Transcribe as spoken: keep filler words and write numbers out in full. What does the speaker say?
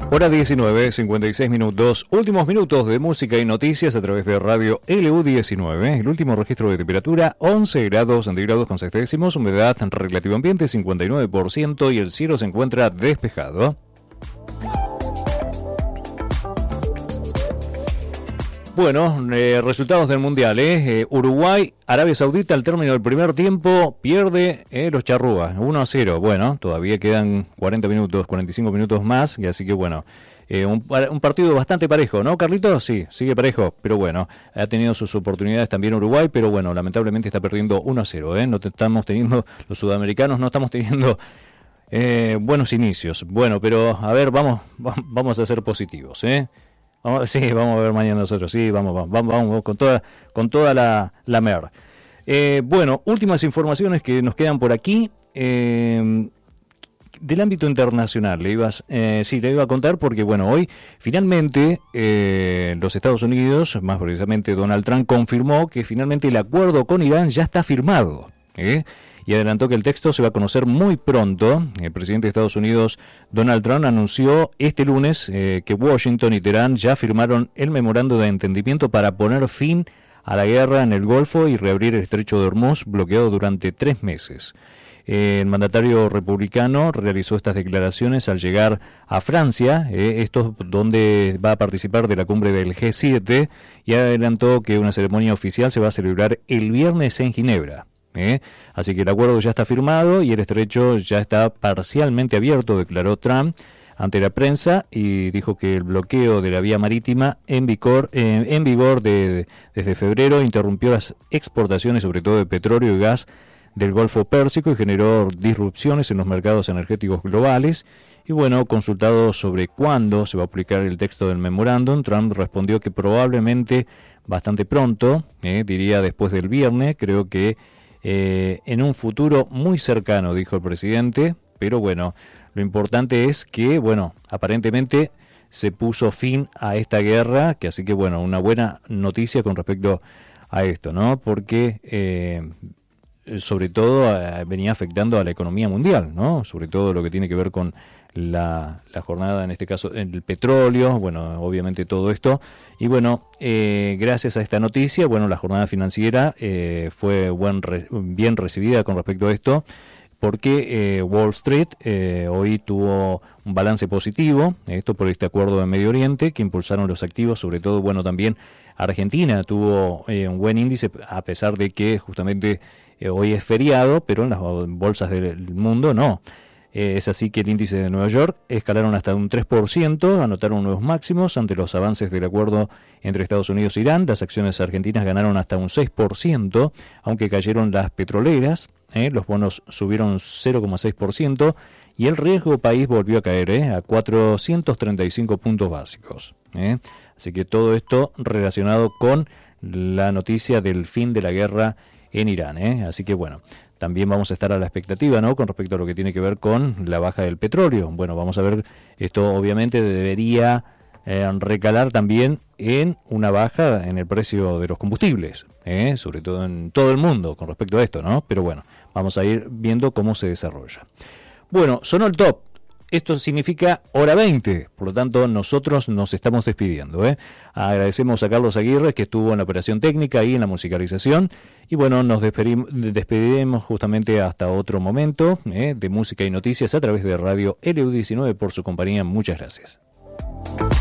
Hora diecinueve, cincuenta y seis minutos. Últimos minutos de música y noticias a través de Radio L U diecinueve. El último registro de temperatura, once grados centígrados con seis décimos. Humedad relativa ambiente, cincuenta y nueve por ciento. Y el cielo se encuentra despejado. Bueno, eh, resultados del Mundial. Eh. Eh, Uruguay, Arabia Saudita, al término del primer tiempo, pierde eh, los charrúas, uno a cero. Bueno, todavía quedan cuarenta minutos, cuarenta y cinco minutos más, y así que bueno, eh, un, un partido bastante parejo, ¿no, Carlitos? Sí, sigue parejo, pero bueno, ha tenido sus oportunidades también Uruguay, pero bueno, lamentablemente está perdiendo uno a cero. Eh. No te, estamos teniendo, los sudamericanos no estamos teniendo eh, buenos inicios. Bueno, pero a ver, vamos, vamos a ser positivos, ¿eh? Vamos, sí, vamos a ver mañana nosotros, sí, vamos, vamos, vamos, vamos con toda, con toda la, la mer. Eh, bueno, últimas informaciones que nos quedan por aquí. Eh, del ámbito internacional, le ibas, eh, sí, le iba a contar porque, bueno, hoy finalmente eh, los Estados Unidos, más precisamente Donald Trump, confirmó que finalmente el acuerdo con Irán ya está firmado, ¿eh? Y adelantó que el texto se va a conocer muy pronto. El presidente de Estados Unidos, Donald Trump, anunció este lunes eh, que Washington y Teherán ya firmaron el memorando de entendimiento para poner fin a la guerra en el Golfo y reabrir el estrecho de Hormuz, bloqueado durante tres meses. Eh, el mandatario republicano realizó estas declaraciones al llegar a Francia, eh, esto donde va a participar de la cumbre del G siete, y adelantó que una ceremonia oficial se va a celebrar el viernes en Ginebra. ¿Eh? Así que el acuerdo ya está firmado y el estrecho ya está parcialmente abierto, declaró Trump ante la prensa, y dijo que el bloqueo de la vía marítima en vigor, eh, en vigor de, de, desde febrero interrumpió las exportaciones, sobre todo de petróleo y gas, del Golfo Pérsico y generó disrupciones en los mercados energéticos globales. Y bueno, consultado sobre cuándo se va a aplicar el texto del memorándum, Trump respondió que probablemente bastante pronto, eh, diría después del viernes, creo que Eh, en un futuro muy cercano, dijo el presidente, pero bueno, lo importante es que, bueno, aparentemente se puso fin a esta guerra, que así que bueno, una buena noticia con respecto a esto, ¿no? Porque eh, sobre todo eh, venía afectando a la economía mundial, ¿no? Sobre todo lo que tiene que ver con la, la jornada, en este caso, el petróleo, bueno, obviamente todo esto. Y bueno, eh, gracias a esta noticia, bueno, la jornada financiera eh, fue buen re, bien recibida con respecto a esto, porque eh, Wall Street eh, hoy tuvo un balance positivo, esto por este acuerdo de Medio Oriente, que impulsaron los activos, sobre todo, bueno, también Argentina tuvo eh, un buen índice, a pesar de que justamente eh, hoy es feriado, pero en las bolsas del mundo no. Eh, es así que el índice de Nueva York escalaron hasta un tres por ciento, anotaron nuevos máximos ante los avances del acuerdo entre Estados Unidos e Irán. Las acciones argentinas ganaron hasta un seis por ciento, aunque cayeron las petroleras. Eh, los bonos subieron cero coma seis por ciento y el riesgo país volvió a caer eh, a cuatrocientos treinta y cinco puntos básicos. Eh. Así que todo esto relacionado con la noticia del fin de la guerra en Irán. Eh. Así que bueno, también vamos a estar a la expectativa, ¿no?, con respecto a lo que tiene que ver con la baja del petróleo. Bueno, vamos a ver, esto obviamente debería eh, recalar también en una baja en el precio de los combustibles, eh, sobre todo en todo el mundo con respecto a esto, ¿no? Pero bueno, vamos a ir viendo cómo se desarrolla. Bueno, sonó el top. Esto significa hora veinte, por lo tanto nosotros nos estamos despidiendo. ¿eh? Agradecemos a Carlos Aguirre, que estuvo en la operación técnica y en la musicalización, y bueno, nos despediremos justamente hasta otro momento ¿eh? de música y noticias a través de Radio L U diecinueve por su compañía. Muchas gracias.